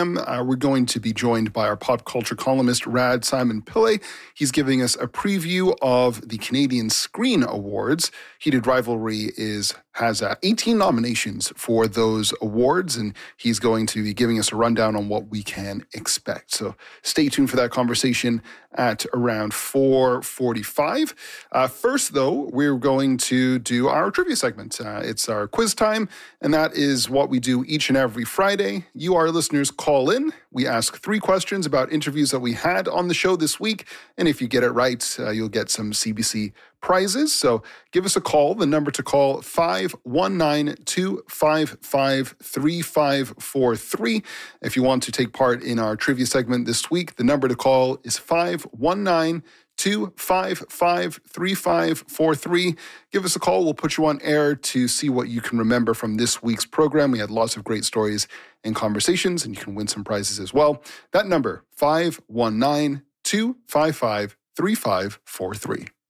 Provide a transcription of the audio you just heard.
program, we're going to be joined by our pop culture columnist, Rad Simon Pillay. He's giving us a preview of the Canadian Screen Awards. Heated Rivalry has 18 nominations for those awards, and he's going to be giving us a rundown on what we can expect. So stay tuned for that conversation at around 4:45. First, though, we're going to do our trivia segment. It's our quiz time, and that is what we do each and every Friday. You, our listeners, call in. We ask 3 questions about interviews that we had on the show this week, and if you get it right, you'll get some CBC prizes. So give us a call. The number to call, 519-255-3543. If you want to take part in our trivia segment this week, the number to call is 519-255-3543. Give us a call. We'll put you on air to see what you can remember from this week's program. We had lots of great stories and conversations, and you can win some prizes as well. That number, 519-255-3543.